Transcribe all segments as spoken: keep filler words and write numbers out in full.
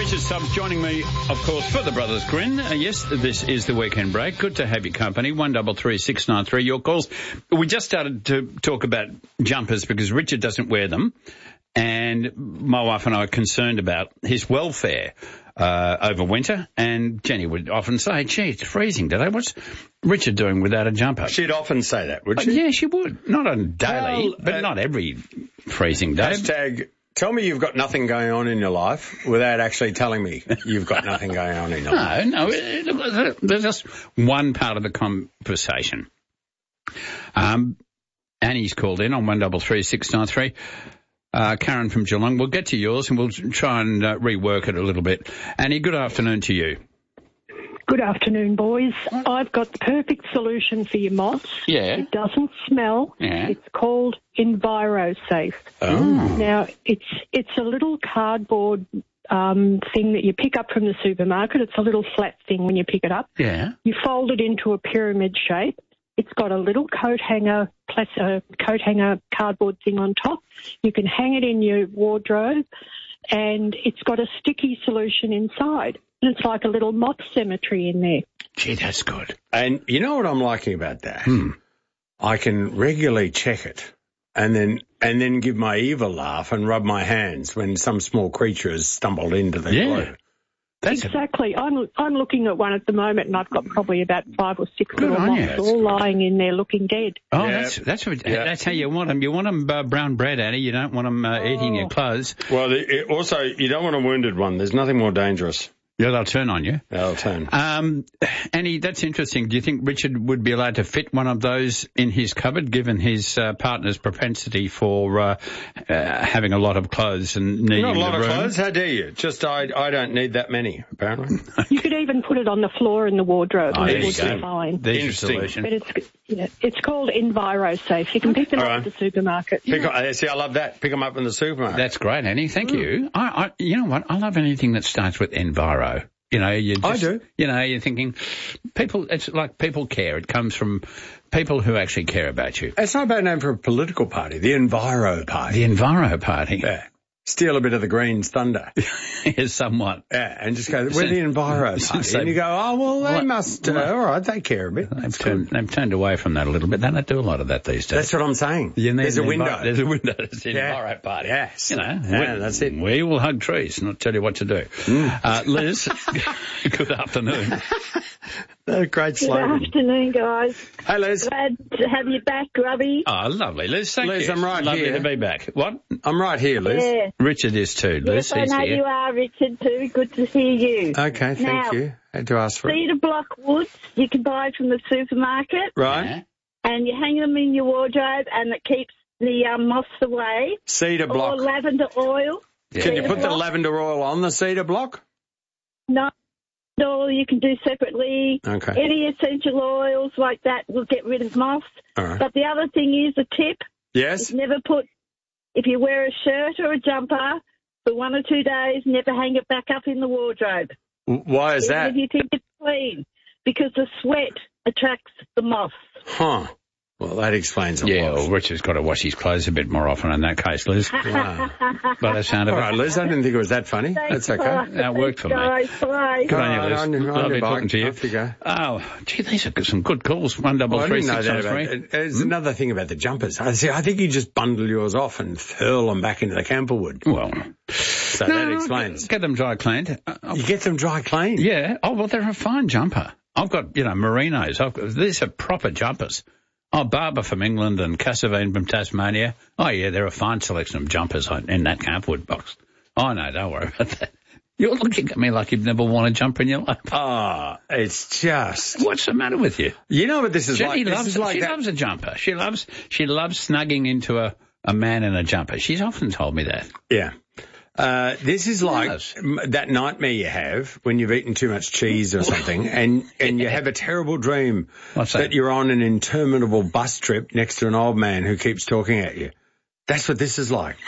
Richard Stubbs joining me, of course, for the Brothers Grin. Uh, yes, this is the weekend break. Good to have your company. One double three six nine three. Your calls. We just started to talk about jumpers because Richard doesn't wear them, and my wife and I are concerned about his welfare uh, over winter. And Jenny would often say, "Gee, it's freezing today. What's Richard doing without a jumper?" She'd often say that, would she? Uh, yeah, she would. Not on daily, Well, but uh, not every freezing day. Hashtag, tell me you've got nothing going on in your life without actually telling me you've got nothing going on in your life. No, no, there's just one part of the conversation. Um, Annie's called in on one double three six nine three. Uh, Karen from Geelong. We'll get to yours and we'll try and uh, rework it a little bit. Annie, good afternoon to you. Good afternoon, boys. I've got the perfect solution for your moths. Yeah. It doesn't smell. Yeah. It's called EnviroSafe. Oh. Now, it's it's a little cardboard um, thing that you pick up from the supermarket. It's a little flat thing when you pick it up. Yeah. You fold it into a pyramid shape. It's got a little coat hanger, plus a coat hanger cardboard thing on top. You can hang it in your wardrobe, and it's got a sticky solution inside. And it's like a little moth cemetery in there. Gee, that's good. And you know what I'm liking about that? Hmm. I can regularly check it and then and then give my evil laugh and rub my hands when some small creature has stumbled into the Yeah. glue. That's a, Exactly. I'm I'm looking at one at the moment, and I've got probably about five or six Good little on you. moths all lying in there looking dead. oh, Yeah. that's that's what, Yeah. that's how you want them. You want them uh, brown bread, Annie. You don't want them uh, eating your clothes. Well, the, it, also, you don't want a wounded one. There's nothing more dangerous. Yeah, they'll turn on you. They'll turn. Um, Annie, that's interesting. Do you think Richard would be allowed to fit one of those in his cupboard, given his uh, partner's propensity for uh, uh, having a lot of clothes and needing Not a lot the of room? clothes. How dare you? Just I, I don't need that many, apparently. You could even put it on the floor in the wardrobe, Oh, and there it you would go. be fine. There's your Interesting. solution. But it's yeah, it's called EnviroSafe. You can pick them All up right. at the supermarket. Pick up, see, I love that. Pick them up in the supermarket. That's great, Annie. Thank you. I, I, you know what? I love anything that starts with Enviro. You know, you just, I do. You know, you're thinking, people. It's like people care. It comes from people who actually care about you. It's not a bad name for a political party, the Enviro Party. The Enviro Party Yeah. Steal a bit of the Greens' thunder. is somewhat. Yeah, and just go, we're the Enviro Party. So- and you go, oh, well, they Well, must, uh, well- all right, they care a bit. They've turned, they've turned away from that a little bit. They don't do a lot of that these days. That's what I'm saying. You need There's a an window. envi- There's a window. It's the Yeah. Enviro Party. Yes. You know, Yeah, we, that's it. We will hug trees and not tell you what to do. Mm. Uh, Liz, good afternoon. Uh, great Good slogan. afternoon, guys. Hey, Liz. Glad to have you back, Grubby. Oh, lovely, Liz. Thank Liz, you. I'm right Lovely here. to be back. What? I'm right here, Liz. Yeah. Richard is too. Liz, Yes, I he's know here. you are, Richard, too. Good to see you. Okay, thank Now, you. Had to ask for it. Cedar block woods you can buy from the supermarket, Right. Yeah. and you hang them in your wardrobe, and it keeps the um, moths away. Cedar Or block. lavender oil. Yeah. Can you cedar put the block. lavender oil on the cedar block? No, oil you can do separately. Okay. Any essential oils like that will get rid of moths. All right. But the other thing is a tip. Yes? Never put, if you wear a shirt or a jumper for one or two days, never hang it back up in the wardrobe. W- Why is Even that? if you think it's clean, because the sweat attracts the moths. Huh. Well, that explains a Yeah, lot. well, Richard's got to wash his clothes a bit more often in that case, Liz. Wow. By the sound of All it. right, Liz, I didn't think it was that funny. That's okay. That worked for me. Guys, bye. Good on you, All Liz. right, on your- on Lovely your bike. talking to you. Off you go. Oh, gee, these are some good calls. One double Well, I three didn't know six that nine about three. it. There's another thing about the jumpers. I see. I think you just bundle yours off and hurl them back into the camper wood. Well, So no, that explains. Get them dry cleaned. Uh, You get them dry clean. Yeah. Oh, well, they're a fine jumper. I've got, you know, merinos. I've got, these are proper jumpers. Oh, Barber from England and Cassavine from Tasmania. Oh, yeah, they're a fine selection of jumpers in that campwood box. Oh, no, don't worry about that. You're looking at me like you've never worn a jumper in your life. Ah, it's just. What's the matter with you? You know what this is Jenny like? This loves, is like she that. loves a jumper. She loves, she loves snugging into a, a man in a jumper. She's often told me that. Yeah. Uh, this is like Yes. m- that nightmare you have when you've eaten too much cheese or something and, and you have a terrible dream What's that? that? you're on an interminable bus trip next to an old man who keeps talking at you. That's what this is like.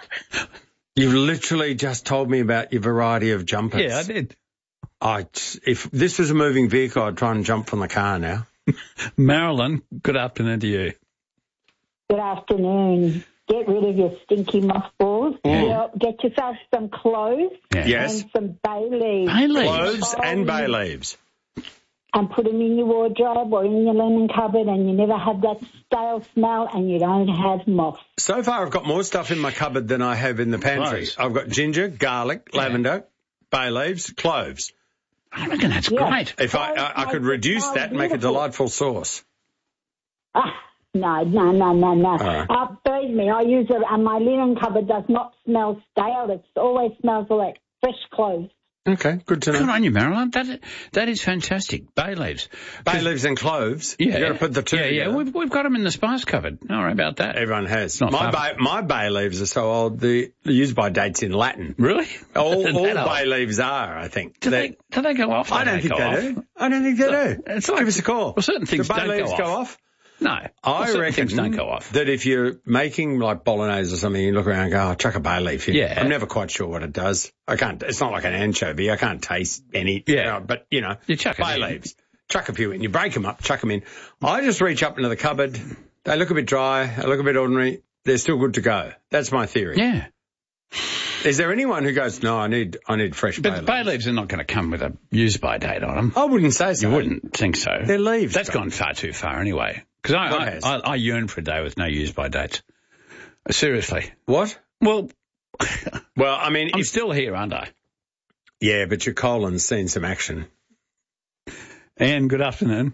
You've literally just told me about your variety of jumpers. Yeah, I did. I, if this was a moving vehicle, I'd try and jump from the car now. Marilyn, good afternoon to you. Good afternoon. Get rid of your stinky mothballs smells, you get yourself some cloves Yeah. Yes. and some bay leaves. Bay leaves. Cloves and bay leaves. And put them in your wardrobe or in your linen cupboard, and you never have that stale smell, and you don't have moths. So far, I've got more stuff in my cupboard than I have in the pantry. Nice. I've got ginger, garlic, lavender, bay leaves, cloves. I reckon that's Yeah. great. If I, I, I could reduce that and make a delightful sauce. Ah, no, no, no, no, no. right. Uh, believe me, I use it, and my linen cupboard does not smell stale. It always smells like fresh clothes. Okay, good to know. Good on you, Marilyn. That, that is fantastic. Bay leaves. Bay leaves and cloves. Yeah. You've got to put the two Yeah, yeah. together. We've, we've got them in the spice cupboard. Don't worry about that. Everyone has. Not My far. bay, my bay leaves are so old, the, the use-by date's in Latin. Really? All, That all old? bay leaves are, I think. Do They- they, do they go off? I don't think go they off. do. I don't think they do. It's like- Give us a call. Well, certain things do bay don't leaves go go off. off? No. I Well, certain reckon things don't go off. that if you're making like bolognese or something, you look around and go, oh, chuck a bay leaf in. Yeah. I'm never quite sure what it does. I can't, it's not like an anchovy. I can't taste any. Yeah. You know, but, you know, You chuck it bay in. leaves. Chuck a few in. You break them up, chuck them in. I just reach up into the cupboard. They look a bit dry. They look a bit ordinary. They're still good to go. That's my theory. Yeah. Is there anyone who goes, no, I need, I need fresh bay But leaves? bay leaves are not going to come with a use-by date on them. I wouldn't say so. You wouldn't think so. They're leaves. That's John. gone far too far anyway. Because I, What I, has? I, I yearn for a day with no use-by dates. Seriously. What? Well, Well, I mean, I'm if, still here, aren't I? yeah, but your colon's seen some action. And good afternoon.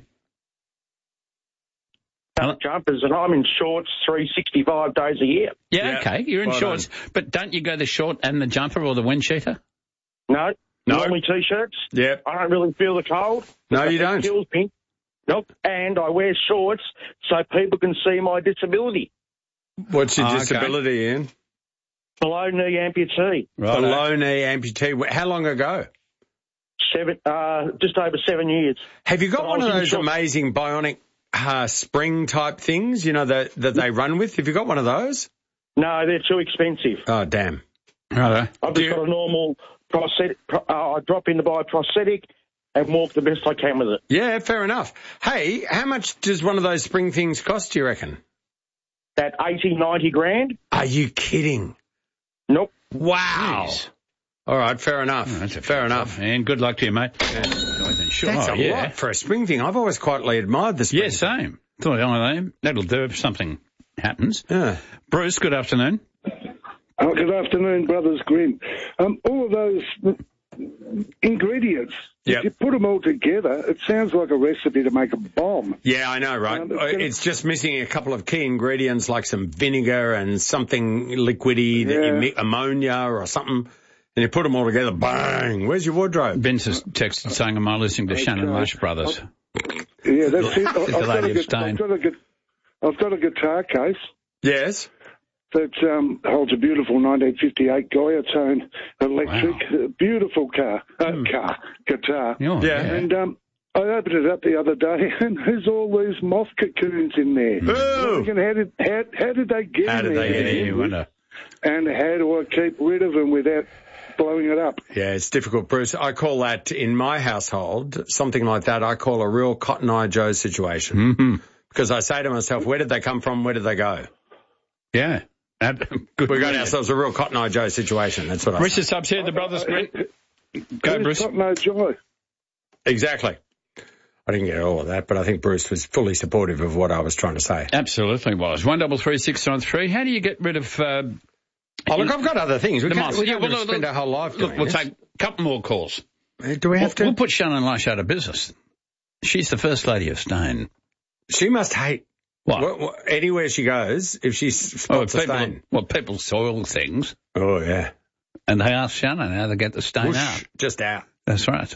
Hello? Jumpers, and I'm in shorts three hundred sixty-five days a year. Yeah, Yeah. okay. You're in Well shorts. But don't you go the short and the jumper or the wind cheater? No, No. normally t-shirts. Yep. I don't really feel the cold. No, you It don't. kills me. Nope. And I wear shorts so people can see my disability. What's your Oh, okay. disability, Ian? Below knee amputee. Right. Below knee amputee. How long ago? Seven, uh, just over seven years. Have you got But I one of was in those shorts. amazing bionic uh, spring type things, you know, that that they run with? Have you got one of those? No, they're too expensive. Oh, damn. Righto. I've Do just you- got a normal prosthetic. Pro, uh, I drop in to buy a prosthetic and walk the best I can with it. Yeah, fair enough. Hey, how much does one of those spring things cost, you reckon? At eighty, ninety grand? Are you kidding? Nope. Wow. Jeez. All right, fair enough. Oh, that's a fair fair enough. And good luck to you, mate. Yeah. Sure. That's a yeah. lot for a spring thing. I've always quietly admired the spring. Yeah, same. Thought, oh, that'll do if something happens. Yeah. Bruce, good afternoon. Oh, good afternoon, Brothers Grimm. Um, all of those ingredients, Yep. if you put them all together, it sounds like a recipe to make a bomb. Yeah, I know, right? Um, it's gonna- It's just missing a couple of key ingredients like some vinegar and something liquidy, that you Yeah. mi- ammonia or something, and you put them all together, bang! Where's your wardrobe? Vince has texted saying, am I listening to Shannon Okay. Lush Brothers? Yeah, that's it. I- The I've, got Lady a, of gu- Stone. I've, got a, gu- I've got a guitar case Yes. that um, holds a beautiful nineteen fifty-eight Goyatone electric, uh, beautiful car, uh, car, guitar. Oh, Yeah. And um, I opened it up the other day, and there's all these moth cocoons in there. Ooh. Thinking, How did how, how did they get How in did there? they get Yeah, in? you wonder. And how do I keep rid of them without blowing it up? Yeah, it's difficult, Bruce. I call that, in my household, something like that, I call a real Cotton Eye Joe situation. Mm-hmm. Because I say to myself, where did they come from? Where did they go? Yeah. That- good. We got ourselves a real Cotton Eye Joe situation. That's what I Richard say. Subs here, the Brothers Grin. Go, Who's Bruce. got no joy? Exactly. I didn't get all of that, but I think Bruce was fully supportive of what I was trying to say. Absolutely was. One double three six nine three. How do you get rid of uh, Oh, look, I've got other things. We the can't, moth? we Yeah, can't well, just look, spend look, our whole life Look, doing we'll this. take a couple more calls. Uh, Do we have to? We'll put Shannon Lush out of business. She's the first lady of Stone. She must hate What? what, what, anywhere she goes if she s- Oh, spots a people, stain. well, people soil things, Oh, yeah. and they ask Shannon how to get the stain Whoosh, out. just out. That's right.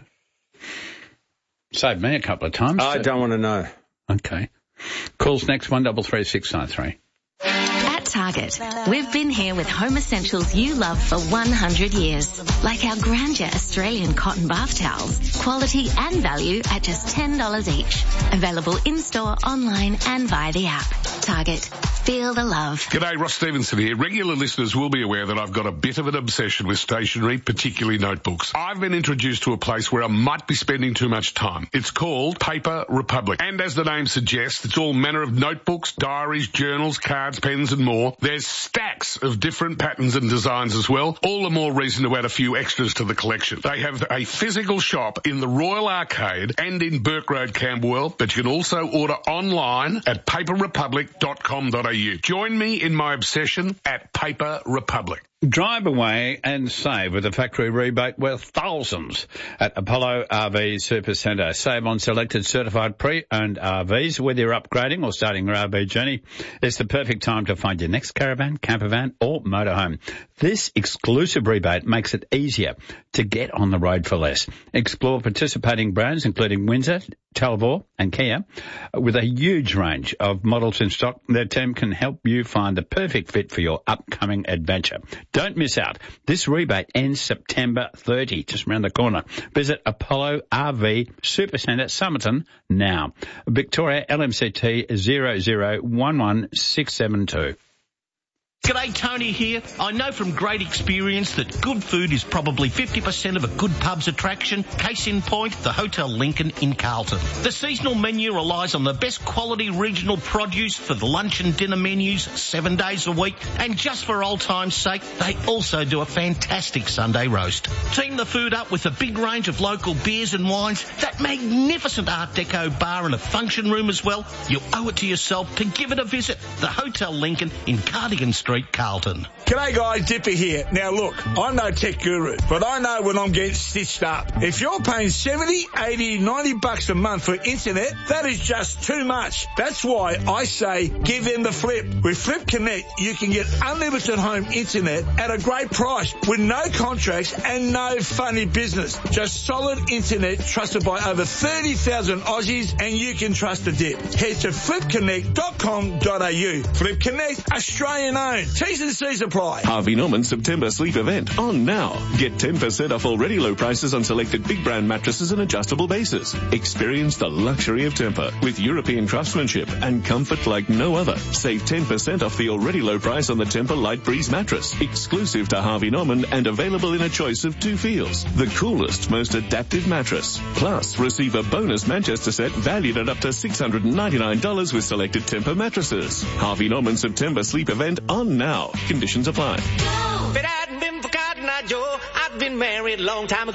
Saved me a couple of times. I don't want to know. Okay. Calls next, one double three six nine three. At Target, we've been here with home essentials you love for one hundred years. Like our Grandeur Australian cotton bath towels. Quality and value at just ten dollars each. Available in-store, online and via the app. Target. Feel the love. G'day, Ross Stevenson here. Regular listeners will be aware that I've got a bit of an obsession with stationery, particularly notebooks. I've been introduced to a place where I might be spending too much time. It's called Paper Republic. And as the name suggests, it's all manner of notebooks, diaries, journals, cards, pens and more. There's stacks of different patterns and designs as well. All the more reason to add a few extras to the collection. They have a physical shop in the Royal Arcade and in Burke Road, Camberwell, but you can also order online at paper republic dot com dot a u. Join me in my obsession at Paper Republic. Drive away and save with a factory rebate worth thousands at Apollo R V Super Centre. Save on selected certified pre-owned R Vs. Whether you're upgrading or starting your R V journey, it's the perfect time to find your next caravan, campervan or motorhome. This exclusive rebate makes it easier to get on the road for less. Explore participating brands including Windsor, Talbot and Kia. With a huge range of models in stock, their team can help you find the perfect fit for your upcoming adventure. Don't miss out. This rebate ends September thirtieth, just around the corner. Visit Apollo R V Super Centre, Somerton now. Victoria, L M C T zero zero one one six seven two. G'day, Tony here. I know from great experience that good food is probably fifty percent of a good pub's attraction. Case in point, the Hotel Lincoln in Carlton. The seasonal menu relies on the best quality regional produce for the lunch and dinner menus seven days a week. And just for old time's sake, they also do a fantastic Sunday roast. Team the food up with a big range of local beers and wines, that magnificent Art Deco bar and a function room as well. You owe it to yourself to give it a visit. The Hotel Lincoln in Cardigan Street, Carlton. G'day guys, Dipper here. Now look, I'm no tech guru, but I know when I'm getting stitched up. If you're paying seventy, eighty, ninety bucks a month for internet, that is just too much. That's why I say give them the flip. With Flip Connect, you can get unlimited home internet at a great price with no contracts and no funny business. Just solid internet trusted by over thirty thousand Aussies, and you can trust the dip. Head to flip connect dot com dot a u. Flip Connect, Australian owned. T's and C's apply. Harvey Norman September sleep event on now. Get ten percent off already low prices on selected big brand mattresses and adjustable bases. Experience the luxury of Tempur with European craftsmanship and comfort like no other. Save ten percent off the already low price on the Tempur Light Breeze mattress, exclusive to Harvey Norman and available in a choice of two feels. The coolest, most adaptive mattress. Plus, receive a bonus Manchester set valued at up to six hundred ninety-nine dollars with selected Tempur mattresses. Harvey Norman September sleep event on now. Conditions apply. If it hadn't been for Cotton Eye Joe, I'd been married a long time ago.